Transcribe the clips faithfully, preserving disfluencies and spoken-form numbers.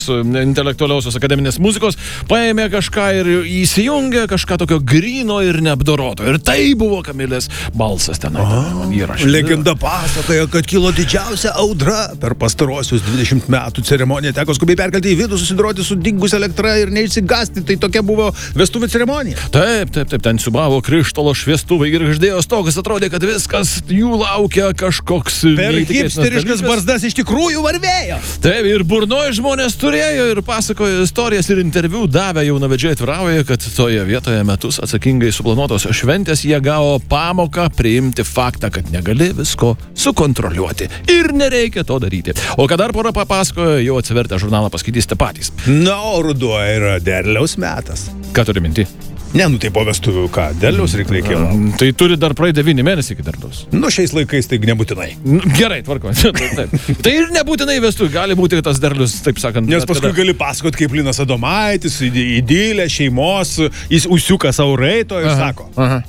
intelektualiosios akademinės muzikos, paėmė kažką ir įsijungė kažką tokio gryno ir neapdoroto. Ir tai buvo Kamilės balsas tenai. Įrašė. Legenda pasakoja, kad kilo didžiausia audra. Per pastarosius dvidešimt metų ceremoniją teko skubiai perkelti į vidų, susidoroti su dingus elektra ir neišsigąsti. Tai tokia buvo vestuvių ceremonija. Taip, taip, taip, ten siūbavo krištolo šviestuvai ir ždėjo stogas, atrodė, kad viskas jų laukia kažkoks... Per hipsteriškas barzdas iš tikrųjų varvėjo. Taip, ir burnoji žmonės turėjo ir pasakojo istorijas ir interviu davė jaunavedžiai atvirauja, kad toje vietoje metus atsakingai suplanuotos šventės jie gavo pamoką priimti faktą, kad negali visko sukontroliuoti ir nereikia to daryti. O kad dar porą papasakojo, jau atsivertę žurnalą paskaitysite patys. Na, o ruduo yra derliaus metas. Ką turi minti? Ne, nu tai po vestuvių ką, derliaus reikia reikėjo. Tai turi dar praeiti devyni mėnesiai iki derliaus. Nu, šiais laikais tai nebūtinai. Gerai, tvarko. Tai ir nebūtinai vestuvių, gali būti tas derlius, taip sakant. Nes paskui gali pasakot, kaip Linas Adomaitis, idylė, šeimos, jis užsiuka savo reito ir aha, sako, aha.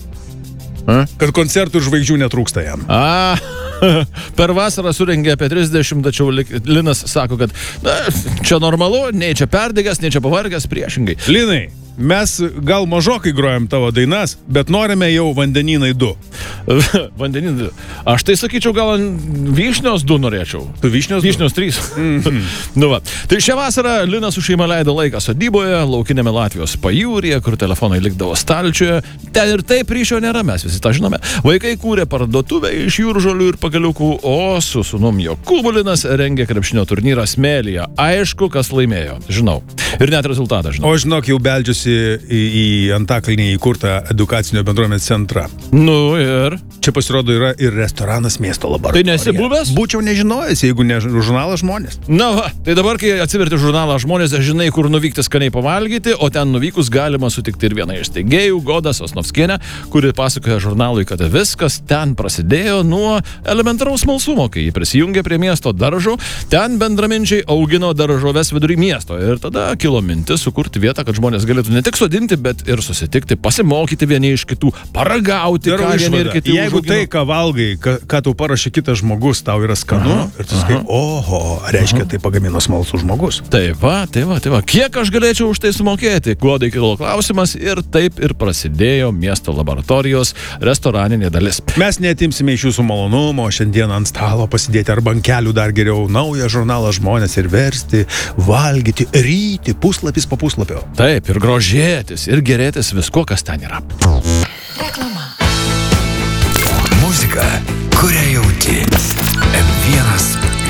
Aha. kad koncertų ir žvaigždžių netrūksta jam. A, per vasarą surengė apie trisdešimt, tačiau Linas sako, kad na, čia normalu, nei čia perdegęs, nei čia pavargęs, priešingai. Linai, mes gal mažokai grojam tavo dainas, bet norime jau vandenynai du. Vandenynai du. Aš tai sakyčiau, gal vyšnios du norėčiau. Tu vyšnios du? Vyšnios trys. Mm-hmm. Nu va. Tai šią vasarą Linas su šeima leido laiką sodyboje, laukinėme Latvijos pajūryje, kur telefonai likdavo stalčiuje. Ten ir taip ryšio nėra, mes visi tą žinome. Vaikai kūrė parduotuvę iš jūržolių ir pagaliukų, o su sūnum Jokūbu Linas rengė krepšinio turnyrą smėlyje. Aišku, kas laimėjo. Žinau. Ir net rezultatą žinau. O žinok, jau beldžiusi į, į Antakalnį įkurtą edukacinio bendruomenės centrą. Nu ir? Čia pasirodo yra ir restoranas miesto laboratorija. Tai nesi buvęs? Būčiau nežinojęs, jeigu ne žurnalas Žmonės. Na va, tai dabar, kai atsiverti žurnalą Žmonės, žinai, kur nuvykti skaniai pavalgyti, o ten nuvykus galima sutikti ir vieną iš steigėjų, Godą Sosnovskienę, kuri pasakoja žurnalui, kad viskas ten prasidėjo nuo elementaraus smalsumo, kai jį prisijungė prie miesto daržo, ten bendraminčiai augino daržoves vidury miesto. Ir tada kilo mintis sukurti vietą, kad žmonės galėtų ne tik sodinti, bet ir susitikti, pasimokyti vieni iš kitų, paragauti, ką vieni ir kiti Jeigu užaugino. tai, ką valgai, ką, ką tau parašė kitas žmogus, tau yra skanu, aha, ir tu sakai, oho, reiškia, aha, tai pagamino smalsus žmogus. Taip va, taip va, taip va. Kiek aš galėčiau už tai sumokėti? Godai kilo klausimas ir taip ir prasidėjo miesto laboratorijos restoraninė dalis. Mes neatimsime iš jūsų malonumo, šiandien ant stalo pasidėti ar bankelių dar geriau naują žurnalą Žmonės ir versti, valgyti, ryti, puslapis po puslapio. Taip, ir grožėtis, ir gerėtis visko, kas ten yra. Reklama. Muzika, kurią jauti. M vienas